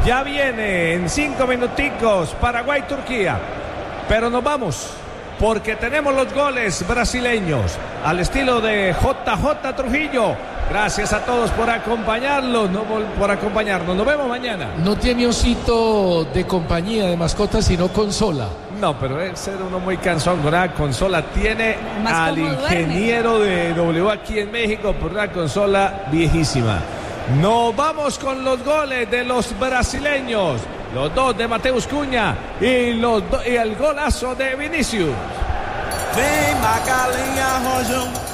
Ya viene en 5 minuticos Paraguay-Turquía. Pero nos vamos porque tenemos los goles brasileños al estilo de JJ Trujillo. Gracias a todos por acompañarnos, Nos vemos mañana. No tiene osito de compañía, de mascota, sino consola. No, pero es ser uno muy cansón con una consola. Tiene al ingeniero de W aquí en México por una consola viejísima. Nos vamos con los goles de los brasileños. Los dos de Mateus Cunha y el golazo de Vinicius. Vem Macalenha, Rojão.